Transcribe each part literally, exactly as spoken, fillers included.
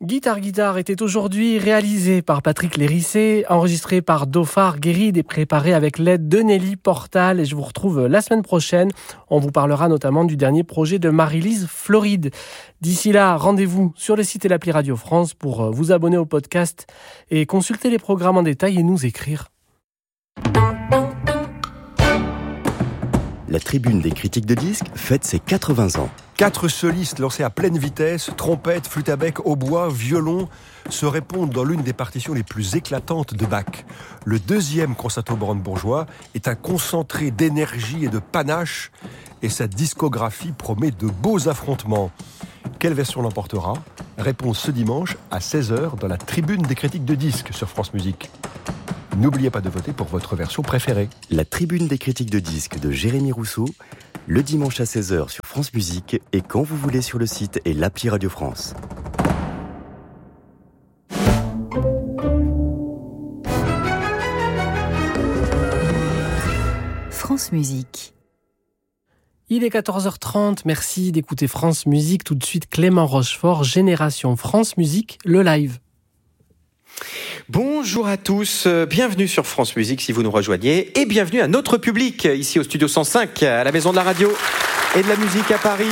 Guitare Guitare était aujourd'hui réalisé par Patrick Lérissé, enregistré par Dofar Guéride et préparé avec l'aide de Nelly Portal. Et je vous retrouve la semaine prochaine. On vous parlera notamment du dernier projet de Marie-Lise Floride. D'ici là, rendez-vous sur le site et l'appli Radio France pour vous abonner au podcast et consulter les programmes en détail et nous écrire. La Tribune des critiques de disques fête ses quatre-vingts ans. Quatre solistes lancés à pleine vitesse, trompette, flûte à bec, hautbois, violon, se répondent dans l'une des partitions les plus éclatantes de Bach. Le deuxième concerto brandebourgeois est un concentré d'énergie et de panache, et sa discographie promet de beaux affrontements. Quelle version l'emportera ? Réponse ce dimanche à seize heures dans la Tribune des critiques de disques sur France Musique. N'oubliez pas de voter pour votre version préférée. La Tribune des critiques de disques de Jérémy Rousseau, le dimanche à seize heures sur France Musique et quand vous voulez sur le site et l'appli Radio France. France Musique. Il est quatorze heures trente, merci d'écouter France Musique. Tout de suite, Clément Rochefort, Génération France Musique, le live. Bonjour à tous, bienvenue sur France Musique si vous nous rejoignez et bienvenue à notre public ici au Studio cent cinq à la Maison de la Radio et de la Musique à Paris.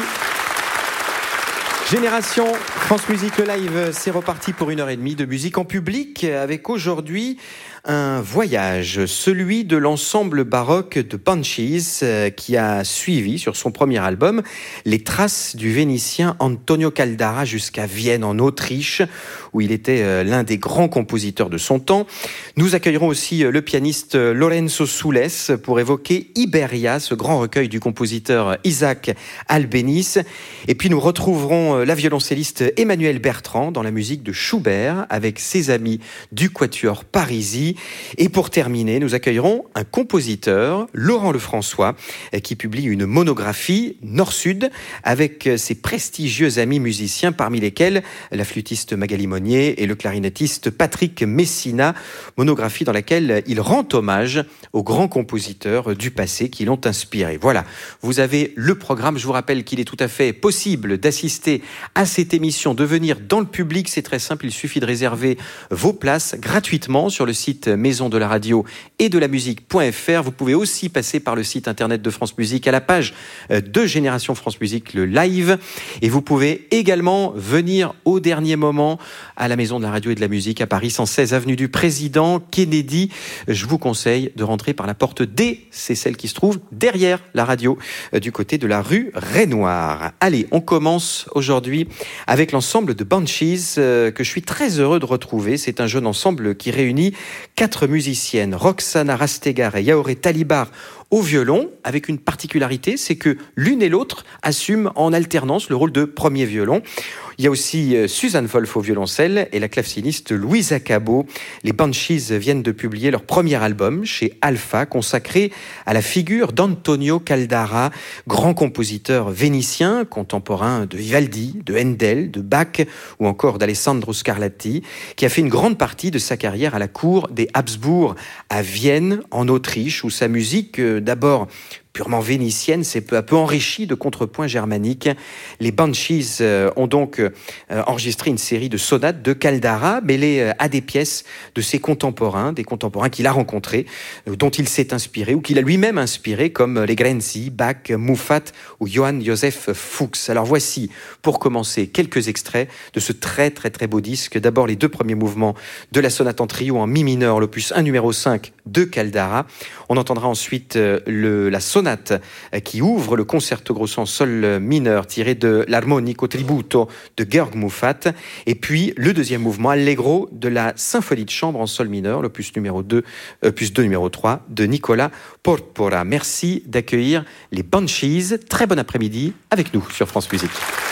Génération France Musique le live, c'est reparti pour une heure et demie de musique en public avec aujourd'hui un voyage, celui de l'ensemble baroque de Banshees qui a suivi sur son premier album les traces du Vénitien Antonio Caldara jusqu'à Vienne en Autriche où il était l'un des grands compositeurs de son temps. Nous accueillerons aussi le pianiste Lorenzo Soules pour évoquer Iberia, ce grand recueil du compositeur Isaac Albéniz. Et puis nous retrouverons la violoncelliste Emmanuelle Bertrand dans la musique de Schubert avec ses amis du Quatuor Parisi. Et pour terminer, nous accueillerons un compositeur, Laurent Lefrançois, qui publie une monographie Nord-Sud avec ses prestigieux amis musiciens, parmi lesquels la flûtiste Magali Monnier et le clarinettiste Patrick Messina, monographie dans laquelle il rend hommage aux grands compositeurs du passé qui l'ont inspiré. Voilà, vous avez le programme. Je vous rappelle qu'il est tout à fait possible d'assister à cette émission, de venir dans le public. C'est très simple, il suffit de réserver vos places gratuitement sur le site maison de la radio et de la musique.fr. Vous pouvez aussi passer par le site internet de France Musique à la page de Génération France Musique, le live. Et vous pouvez également venir au dernier moment à la Maison de la Radio et de la Musique à Paris, cent seize avenue du Président Kennedy. Je vous conseille de rentrer par la porte D, c'est celle qui se trouve derrière la radio, du côté de la rue Renoir. Allez, on commence aujourd'hui avec l'ensemble de Banshees que je suis très heureux de retrouver. C'est un jeune ensemble qui réunit quatre musiciennes, Roxana Rastegar et Yaoré Talibar au violon, avec une particularité, c'est que l'une et l'autre assument en alternance le rôle de premier violon. Il y a aussi Suzanne Wolf au violoncelle et la claveciniste Louisa Cabot. Les Banshees viennent de publier leur premier album chez Alpha, consacré à la figure d'Antonio Caldara, grand compositeur vénitien, contemporain de Vivaldi, de Handel, de Bach ou encore d'Alessandro Scarlatti, qui a fait une grande partie de sa carrière à la cour des Habsbourg à Vienne, en Autriche, où sa musique, d'abord purement vénitienne, s'est peu à peu enrichie de contrepoints germaniques. Les Banshees euh, ont donc euh, enregistré une série de sonates de Caldara, mêlées euh, à des pièces de ses contemporains, des contemporains qu'il a rencontrés, euh, dont il s'est inspiré, ou qu'il a lui-même inspiré, comme euh, les Grenzi, Bach, Muffat ou Johann Joseph Fuchs. Alors voici, pour commencer, quelques extraits de ce très très très beau disque. D'abord les deux premiers mouvements de la sonate en trio en mi mineur, l'opus un numéro cinq de Caldara. On entendra ensuite euh, le, la sonate qui ouvre le concerto grosso en sol mineur tiré de l'Armonico Tributo de Georg Muffat, et puis le deuxième mouvement Allegro de la symphonie de chambre en sol mineur, l'opus numéro deux, opus deux numéro trois de Nicola Porpora. Merci d'accueillir les Banshees. Très bon après-midi avec nous sur France Musique.